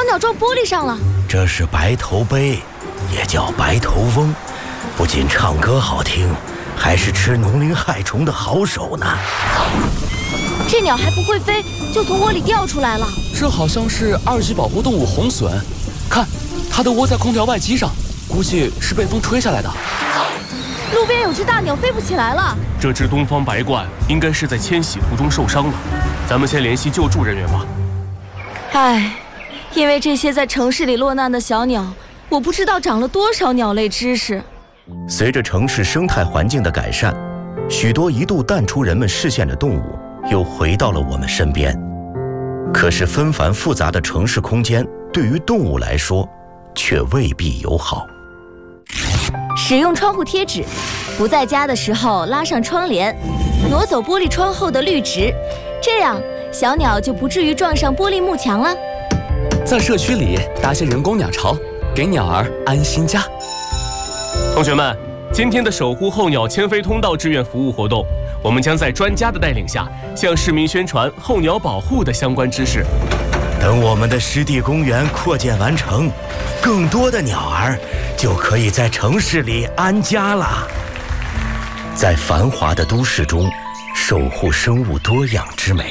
鸟撞玻璃上了。 这是白头鹎，也叫白头翁，不仅唱歌好听，还是吃农林害虫的好手呢。 这鸟还不会飞，就从窝里掉出来了。 这好像是2级保护动物红隼，看，它都窝在空调外机上，估计是被风吹下来的。 路边有只大鸟飞不起来了。 这只东方白鹳应该是在迁徙途中受伤了，咱们先联系救助人员吧。 唉，因为这些在城市里落难的小鸟，我不知道长了多少鸟类知识。 随着城市生态环境的改善，许多一度淡出人们视线的动物又回到了我们身边。可是纷繁复杂的城市空间对于动物来说却未必友好。 使用窗户贴纸，不在家的时候拉上窗帘，挪走玻璃窗后的绿植，这样小鸟就不至于撞上玻璃幕墙了。 在社区里搭些人工鸟巢，给鸟儿安心家。 同学们，今天的守护候鸟迁飞通道志愿服务活动，我们将在专家的带领下，向市民宣传候鸟保护的相关知识。 等我们的湿地公园扩建完成，更多的鸟儿就可以在城市里安家了。在繁华的都市中，守护生物多样之美。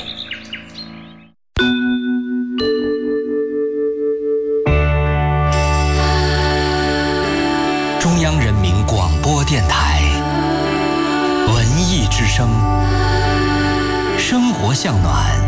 中央人民广播电台文艺之声，生活向暖。